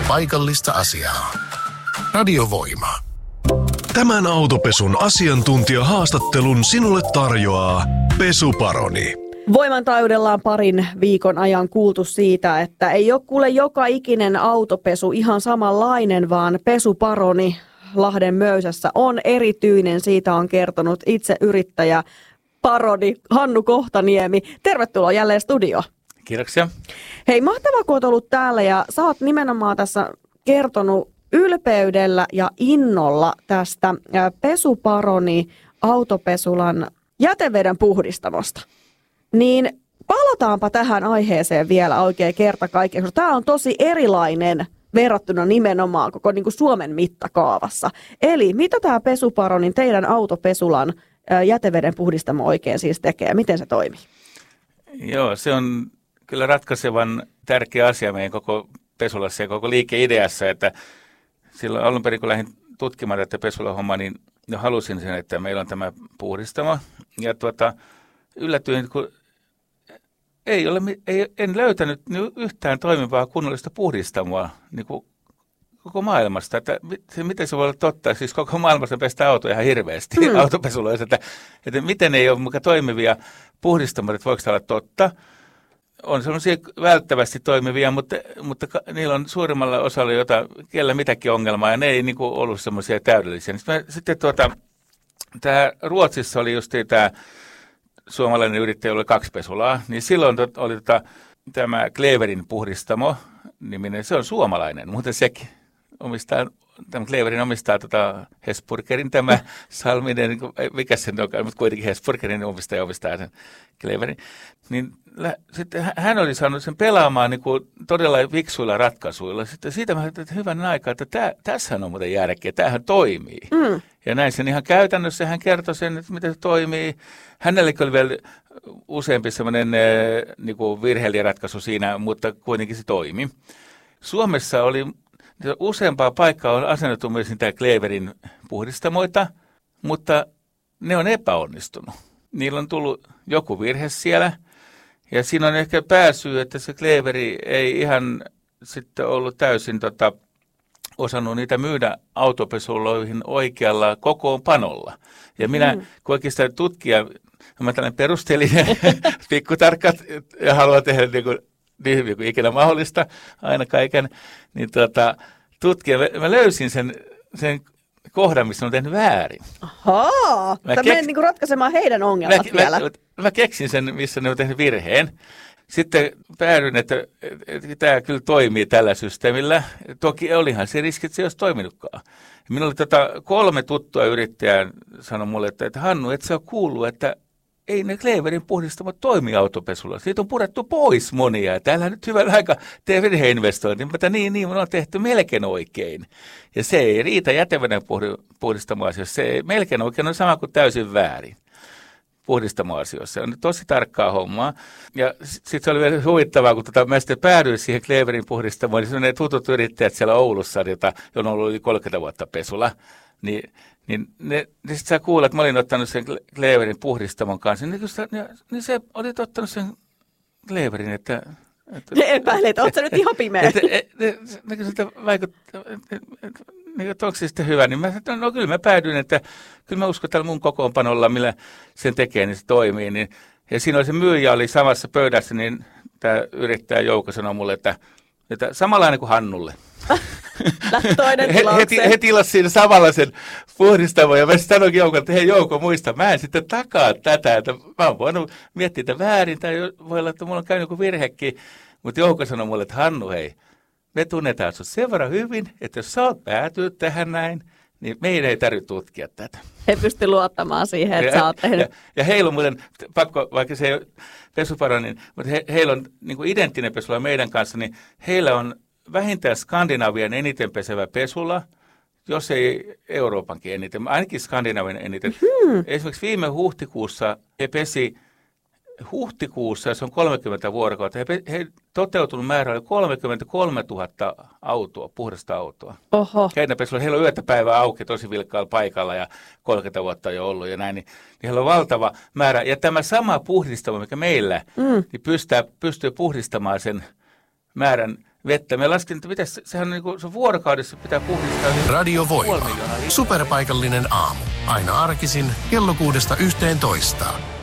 paikallista asiaa. Radiovoima. Tämän autopesun asiantuntijahaastattelun sinulle tarjoaa Pesuparoni. Voimantaajuudellaan parin viikon ajan kuultu siitä, että ei ole kuule joka ikinen autopesu ihan samanlainen, vaan Pesuparoni Lahden Möysässä on erityinen. Siitä on kertonut itse yrittäjä parodi Hannu Kohtaniemi. Tervetuloa jälleen studioon. Kiitoksia. Hei, mahtavaa kun olet ollut täällä ja sä oot nimenomaan tässä kertonut ylpeydellä ja innolla tästä Pesuparoni autopesulan jäteveden puhdistamosta. Niin palataanpa tähän aiheeseen vielä oikein kerta kaikkiaan, koska tämä on tosi erilainen verrattuna nimenomaan koko niin kuin Suomen mittakaavassa. Eli mitä tämä Pesuparonin teidän autopesulan jäteveden puhdistamo oikein siis tekee? Miten se toimii? Joo, se on kyllä ratkaisevan tärkeä asia meidän koko pesulassa ja koko liikeideassa, että silloin alun perin kun lähdin tutkimaan tätä pesulahommaa, niin halusin sen, että meillä on tämä puhdistamo. Ja yllätyin, kun en löytänyt yhtään toimivaa kunnollista puhdistamoa niin kuin koko maailmasta. Että miten se voi olla totta? Siis koko maailmassa pestää autoja ihan hirveästi autopesuloissa, että miten ei ole muka toimivia puhdistamoja, että voiko tämä olla totta? On sellaisia välttävästi toimivia, mutta niillä on suurimmalla osalla kellä mitäkin ongelmaa, ja ne ei niin kuin ollut semmoisia täydellisiä. Sitten tämä Ruotsissa oli just tämä suomalainen yrittäjä, jolla oli 2 pesulaa, niin silloin oli tämä Kleverin puhdistamo niminen, se on suomalainen, mutta sekin omistaa, tämä Kleverin omistaa Hesburgerin, tämä Salminen, mikä se on, mutta kuitenkin Hesburgerin omistaa sen Kleverin, niin sitten hän oli saanut sen pelaamaan niin kuin todella fiksuilla ratkaisuilla. Sitten siitä mä ajattelin, että hyvän aikaa, että tässähän on muuten järkeä, tämähän toimii. Ja näin sen ihan käytännössä, hän kertoi sen, että miten se toimii. Hänellekin oli vielä useampi sellainen niin kuin virheellinen ratkaisu siinä, mutta kuitenkin se toimi. Suomessa oli useampaa paikkaa on asennettu myös niitä Kleverin puhdistamoita, mutta ne on epäonnistunut. Niillä on tullut joku virhe siellä. Ja siinä on ehkä pääsyy, että se Kleveri ei ihan sitten ollut täysin osannut niitä myydä autopesuloihin oikealla kokoonpanolla. Ja minä, kun oikeastaan tutkija, mä tällainen perustelinen, pikkutarkka ja haluan tehdä niin kuin ikinä mahdollista, aina kaiken, niin tutkija, mä löysin sen kohdan, missä on tehnyt väärin. Ahaa, tämä menee niin kuin ratkaisemaan heidän ongelmat vielä. Mä keksin sen, missä ne on tehnyt virheen. Sitten päädyin, että tämä kyllä toimii tällä systeemillä. Toki olihan se riski, että se ei olisi toiminutkaan. Minulla oli 3 tuttua yrittäjää sanoi mulle, että Hannu, et sä ole kuullut, että ei ne Kleverin puhdistamot toimi autopesulla. Siitä on purettu pois monia. Täällä nyt hyvän aika tee virheinvestointi, mutta niin, on tehty melkein oikein. Ja se ei riitä jäteveden puhdistamoasioissa. Se ei melkein oikein on sama kuin täysin väärin puhdistamoasioissa. Se on tosi tarkkaa hommaa. Ja sitten se oli vielä huvittavaa, kun mä sitten päädyin siihen Kleverin puhdistamoon, niin ne tutut yrittäjät siellä Oulussa, jota on ollut yli 30 vuotta pesula, niin sitten sä kuulet, että mä olin ottanut sen Kleverin puhdistamon kanssa, niin se olit ottanut sen Kleverin, että ne epäilee, että oot sä nyt ihan pimeä. Siltä vaikuttaa, että onko se sitten hyvä, niin mä sanoin, no kyllä mä päädyin, että kyllä mä uskon tällä mun kokoonpanolla, millä sen tekee, niin se toimii. Niin, ja siinä oli se myyjä, oli samassa pöydässä, niin tämä yrittäjä Jouko sanoi mulle, että samanlainen kuin Hannulle. He tilasivat siinä samalla sen puhdistamon ja mä sanoinkin Joukolle, että hei Jouko muista, mä en sitten takaa tätä, että mä oon voinut miettiä tätä väärin tai voi olla, että mulla on käynyt joku virhekin, mutta Jouko sanoi mulle, että Hannu hei, me tunnetaan sut sen verran hyvin, että jos sä oot päätynyt tähän näin, niin meidän ei tarvitse tutkia tätä. He pysty luottamaan siihen, että sä oot tehnyt. Ja heillä on muuten, pakko, vaikka se ei ole pesuparo, niin, mutta heillä on niin kuin identtinen pesula meidän kanssa, niin heillä on vähintään Skandinavian eniten pesevä pesula, jos ei Euroopankin eniten, ainakin Skandinavian eniten. Esimerkiksi viime huhtikuussa he pesi, se on 30 vuorokautta, he toteutunut määrä oli 33 000 autoa, puhdasta autoa. Oho. Heillä on yötä päivää auki tosi vilkkaalla paikalla ja 30 vuotta on jo ollut ja näin, niin heillä on valtava määrä. Ja tämä sama puhdistamo, mikä meillä, niin pystyy puhdistamaan sen määrän vettä. Me laskin, että mitäs, sehän on niin kuin, se vuorokaudessa pitää puhdistaa. Radio Voima. 500 000 litraa. Superpaikallinen aamu. Aina arkisin kello 6–11.